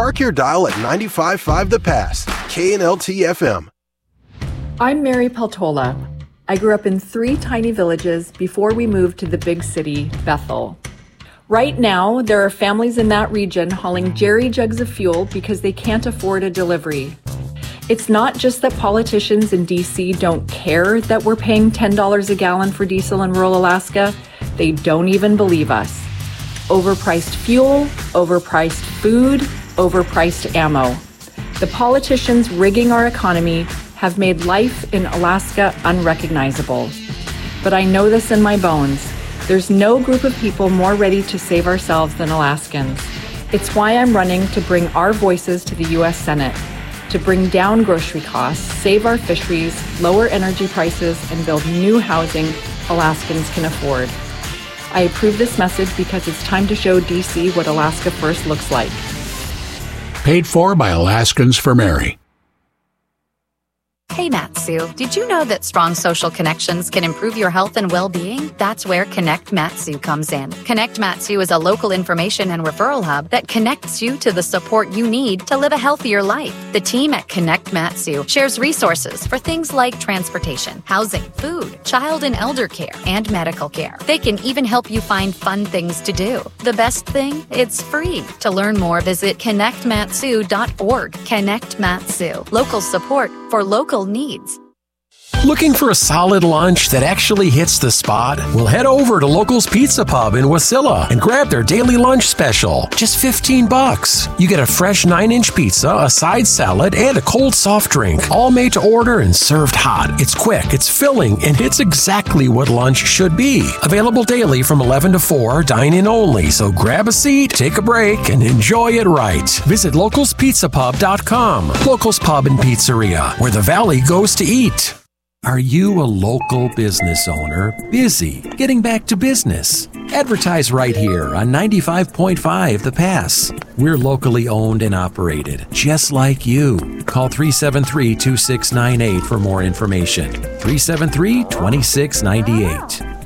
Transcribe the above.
Park your dial at 95.5 The Pass, KNLT FM. I'm Mary Peltola. I grew up in 3 tiny villages before we moved to the big city, Bethel. Right now, there are families in that region hauling jerry jugs of fuel because they can't afford a delivery. It's not just that politicians in D.C. don't care that we're paying $10 a gallon for diesel in rural Alaska. They don't even believe us. Overpriced fuel, overpriced food, overpriced ammo. The politicians rigging our economy have made life in Alaska unrecognizable. But I know this in my bones. There's no group of people more ready to save ourselves than Alaskans. It's why I'm running to bring our voices to the U.S. Senate, to bring down grocery costs, save our fisheries, lower energy prices, and build new housing Alaskans can afford. I approve this message because it's time to show D.C. what Alaska First looks like. Paid for by Alaskans for Mary. Hey, Matsu, did you know that strong social connections can improve your health and well-being? That's where Connect Matsu comes in. Connect Matsu is a local information and referral hub that connects you to the support you need to live a healthier life. The team at Connect Matsu shares resources for things like transportation, housing, food, child and elder care, and medical care. They can even help you find fun things to do. The best thing? It's free. To learn more, visit connectmatsu.org. Connect Matsu. Local support for local needs. Looking for a solid lunch that actually hits the spot? Well, head over to Locals Pizza Pub in Wasilla and grab their daily lunch special. Just $15. You get a fresh 9-inch pizza, a side salad, and a cold soft drink. All made to order and served hot. It's quick, it's filling, and it's exactly what lunch should be. Available daily from 11 to 4, dine-in only. So grab a seat, take a break, and enjoy it right. Visit localspizzapub.com. Locals Pub and Pizzeria, where the Valley goes to eat. Are you a local business owner busy getting back to business? Advertise right here on 95.5 The Pass. We're locally owned and operated, just like you. Call 373-2698 for more information. 373-2698.